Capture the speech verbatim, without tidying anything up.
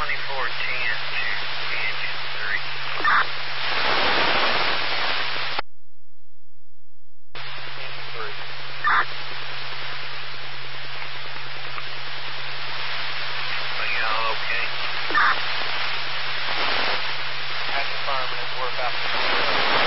twenty-four ten to engine three. Engine three. Are y'all okay? That's affirmative. We're about to